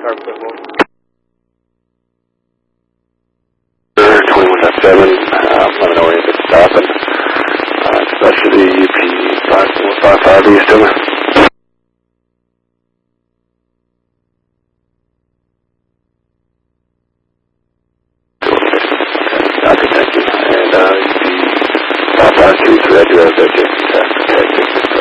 car applicable. 21.7, let me know where it's stopping. Especially UP 5455 Eastern. Copy, thank you. And UP 5523, I do have that.